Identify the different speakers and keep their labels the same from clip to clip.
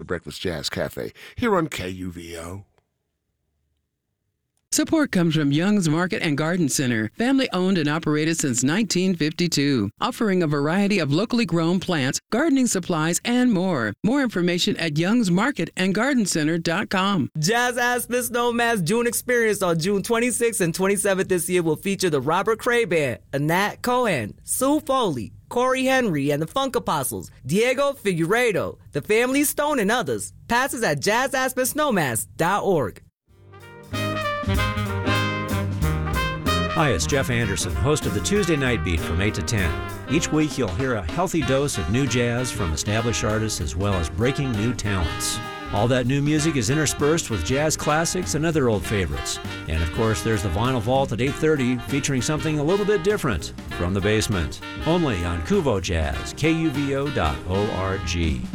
Speaker 1: Breakfast Jazz Cafe here on KUVO.
Speaker 2: Support comes from Young's Market and Garden Center, family owned and operated since 1952, offering a variety of locally grown plants, gardening supplies, and more. More information at youngsmarketandgardencenter.com.
Speaker 3: Jazz Aspen Snowman's June experience on June 26th and 27th this year will feature the Robert Cray Band, Anat Cohen, Sue Foley, Corey Henry and the Funk Apostles, Diego Figueiredo, the Family Stone, and others. Passes at jazzaspensnowmass.org.
Speaker 4: Hi, it's Jeff Anderson, host of the Tuesday Night Beat from 8 to 10. Each week you'll hear a healthy dose of new jazz from established artists as well as breaking new talents. All that new music is interspersed with jazz classics and other old favorites. And of course, there's the Vinyl Vault at 8:30 featuring something a little bit different from the basement. Only on Kuvo Jazz, KUVO.org.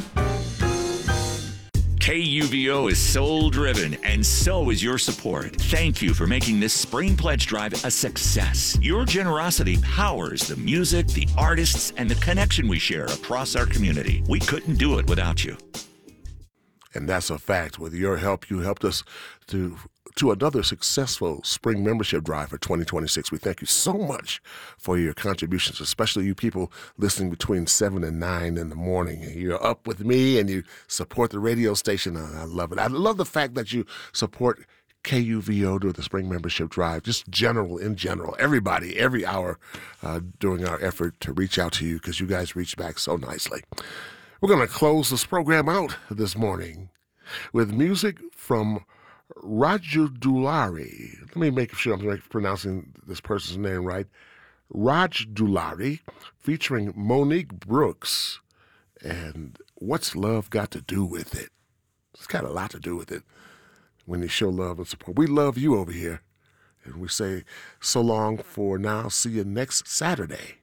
Speaker 5: KUVO is soul-driven, and so is your support. Thank you for making this Spring Pledge Drive a success. Your generosity powers the music, the artists, and the connection we share across our community. We couldn't do it without you.
Speaker 1: And that's a fact. With your help, you helped us to another successful spring membership drive for 2026. We thank you so much for your contributions, especially you people listening between 7 and 9 in the morning. You're up with me and you support the radio station. I love it. I love the fact that you support KUVO during the spring membership drive, just in general, everybody, every hour during our effort to reach out to you because you guys reach back so nicely. We're going to close this program out this morning with music from Raju Dulari. Let me make sure I'm pronouncing this person's name right. Raj Dulari, featuring Monique Brooks. And what's love got to do with it? It's got a lot to do with it when you show love and support. We love you over here. And we say so long for now. See you next Saturday.